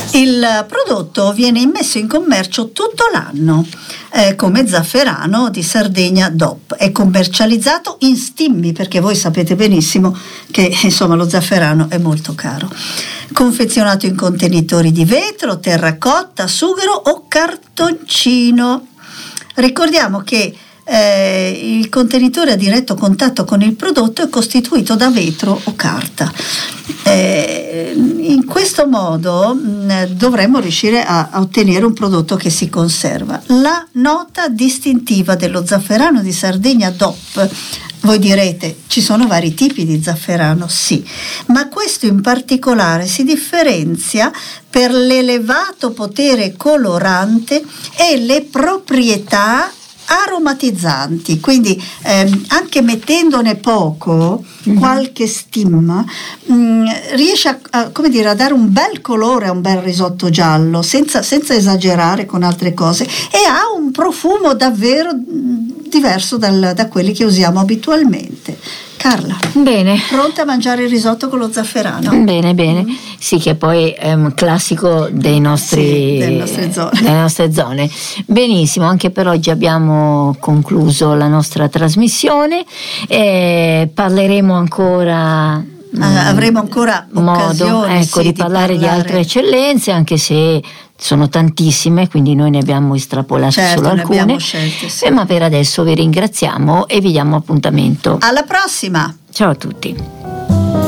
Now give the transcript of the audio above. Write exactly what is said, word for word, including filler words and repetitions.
Il prodotto viene immesso in commercio tutto l'anno eh, come zafferano di Sardegna D O P. È commercializzato in stimmi, perché voi sapete benissimo che insomma lo zafferano è molto caro. Confezionato in contenitori di vetro, terracotta, sughero o cartoncino. Ricordiamo che Eh, il contenitore a diretto contatto con il prodotto è costituito da vetro o carta. Eh, in questo modo mh, dovremmo riuscire a, a ottenere un prodotto che si conserva. La nota distintiva dello zafferano di Sardegna D O P, voi direte, ci sono vari tipi di zafferano, sì, ma questo in particolare si differenzia per l'elevato potere colorante e le proprietà aromatizzanti, quindi ehm, anche mettendone poco, mm-hmm. qualche stimma, mh, riesce a, a, come dire, a dare un bel colore a un bel risotto giallo, senza, senza esagerare con altre cose, e ha un profumo davvero diverso dal, da quelli che usiamo abitualmente. Carla, bene, pronta a mangiare il risotto con lo zafferano? Bene, bene. Sì, che poi è un classico dei nostri, sì, delle nostre zone. delle nostre zone. Benissimo, anche per oggi abbiamo concluso la nostra trasmissione e parleremo ancora. Ah, avremo ancora modo ecco, sì, di, parlare di parlare di altre eccellenze, anche se sono tantissime, quindi noi ne abbiamo estrapolate certo, solo alcune, abbiamo scelte, sì. eh, ma per adesso vi ringraziamo e vi diamo appuntamento alla prossima. Ciao a tutti.